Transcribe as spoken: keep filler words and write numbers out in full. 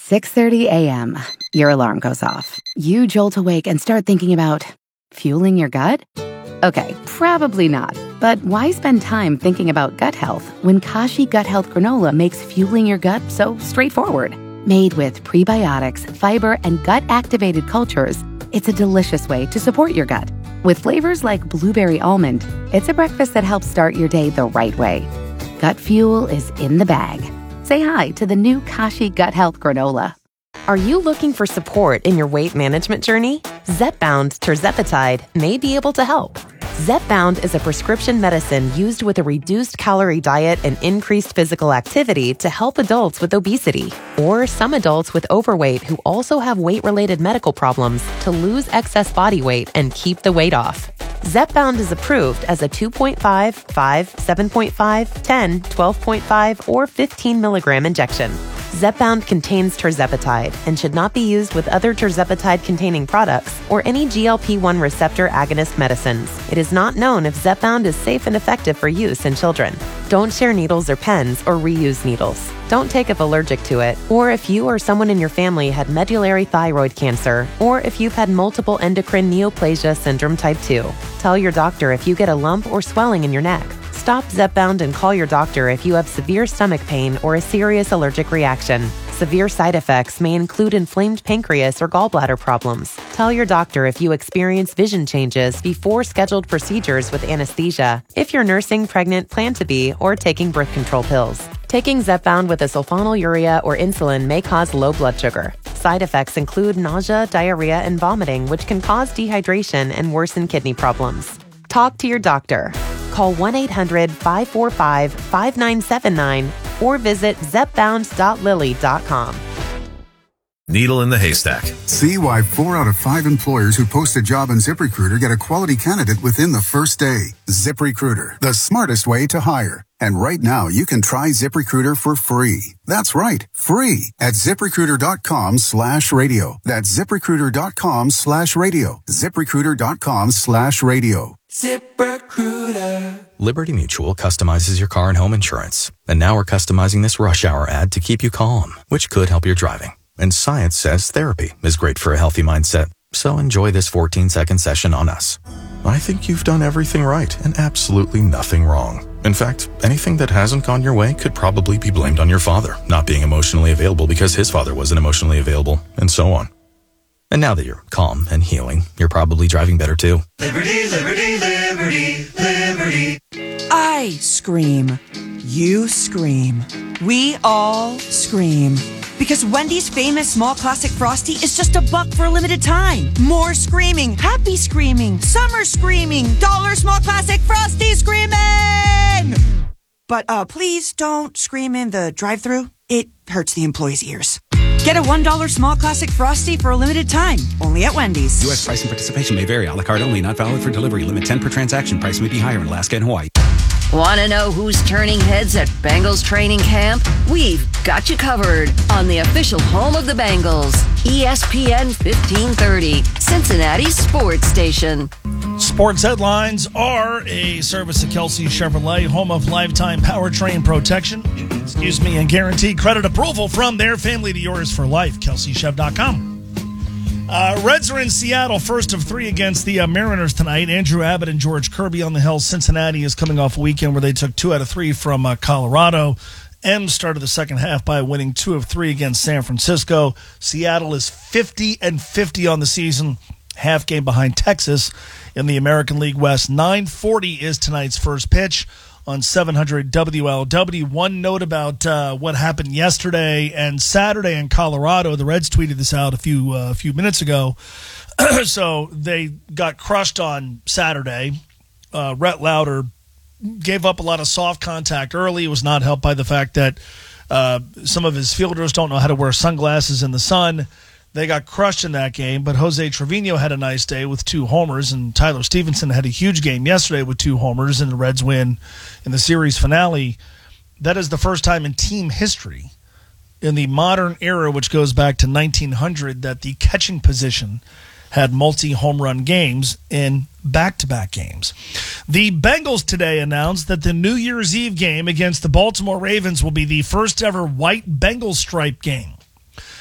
six thirty a.m., your alarm goes off. You jolt awake and start thinking about fueling your gut? Okay, probably not. But why spend time thinking about gut health when Kashi Gut Health Granola makes fueling your gut so straightforward? Made with prebiotics, fiber, and gut-activated cultures, it's a delicious way to support your gut. With flavors like blueberry almond, it's a breakfast that helps start your day the right way. Gut fuel is in the bag. Say hi to the new Kashi Gut Health Granola. Are you looking for support in your weight management journey? Zepbound tirzepatide may be able to help. Zepbound is a prescription medicine used with a reduced calorie diet and increased physical activity to help adults with obesity or some adults with overweight who also have weight-related medical problems to lose excess body weight and keep the weight off. Zepbound is approved as a two point five, five, seven point five, ten, twelve point five, or fifteen milligram injection. Zepbound contains tirzepatide and should not be used with other tirzepatide-containing products or any G L P one receptor agonist medicines. It is not known if Zepbound is safe and effective for use in children. Don't share needles or pens or reuse needles. Don't take if allergic to it, or if you or someone in your family had medullary thyroid cancer, or if you've had multiple endocrine neoplasia syndrome type two. Tell your doctor if you get a lump or swelling in your neck. Stop Zepbound and call your doctor if you have severe stomach pain or a serious allergic reaction. Severe side effects may include inflamed pancreas or gallbladder problems. Tell your doctor if you experience vision changes before scheduled procedures with anesthesia, if you're nursing, pregnant, plan to be, or taking birth control pills. Taking Zepbound with a sulfonylurea or insulin may cause low blood sugar. Side effects include nausea, diarrhea, and vomiting, which can cause dehydration and worsen kidney problems. Talk to your doctor. Call one eight hundred, five four five, five nine seven nine or visit zepbound dot lilly dot com. Needle in the haystack. See why four out of five employers who post a job on ZipRecruiter get a quality candidate within the first day. ZipRecruiter, the smartest way to hire. And right now, you can try ZipRecruiter for free. That's right, free at ZipRecruiter.com slash radio. That's ZipRecruiter.com slash radio. ZipRecruiter.com slash radio. ZipRecruiter. Liberty Mutual customizes your car and home insurance. And now we're customizing this rush hour ad to keep you calm, which could help your driving. And science says therapy is great for a healthy mindset. So enjoy this fourteen second session on us. I think you've done everything right and absolutely nothing wrong. In fact, anything that hasn't gone your way could probably be blamed on your father not being emotionally available because his father wasn't emotionally available, and so on. And now that you're calm and healing, you're probably driving better too. Liberty, liberty, liberty, liberty. I scream. You scream. We all scream. Because Wendy's famous small classic Frosty is just a buck for a limited time. More screaming, happy screaming, summer screaming, dollar small classic Frosty screaming! But uh, please don't scream in the drive-thru. It hurts the employees' ears. Get a one dollar small classic Frosty for a limited time, only at Wendy's. U S price and participation may vary. A la carte only, not valid for delivery. Limit ten per transaction. Price may be higher in Alaska and Hawaii. Want to know who's turning heads at Bengals training camp? We've got you covered on the official home of the Bengals, E S P N fifteen thirty, Cincinnati's sports station. Sports headlines are a service of Kelsey Chevrolet, home of lifetime powertrain protection. Excuse me, and guaranteed credit approval from their family to yours for life. Kelsey Chev dot com. Uh, Reds are in Seattle, first of three against the uh, Mariners tonight. Andrew Abbott and George Kirby on the hill. Cincinnati is coming off a weekend where they took two out of three from uh, Colorado. M started the second half by winning two of three against San Francisco. Seattle is fifty and fifty on the season, half game behind Texas in the American League West. nine forty is tonight's first pitch on seven hundred W L W. One note about uh, what happened yesterday and Saturday in Colorado. The Reds tweeted this out a few uh, a few minutes ago. So they got crushed on Saturday. Uh, Rhett Lauder gave up a lot of soft contact early. It was not helped by the fact that uh, some of his fielders don't know how to wear sunglasses in the sun. They got crushed in that game, but Jose Trevino had a nice day with two homers, and Tyler Stevenson had a huge game yesterday with two homers, and the Reds win in the series finale. That is the first time in team history in the modern era, which goes back to nineteen hundred, that the catching position had multi-home run games in back-to-back games. The Bengals today announced that the New Year's Eve game against the Baltimore Ravens will be the first ever white Bengal stripe game.